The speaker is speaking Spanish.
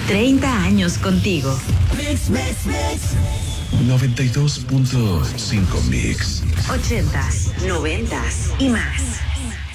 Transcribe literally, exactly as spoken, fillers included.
treinta años contigo. Mix, mix, mix. noventa y dos punto cinco Mix. ochentas, noventas y más.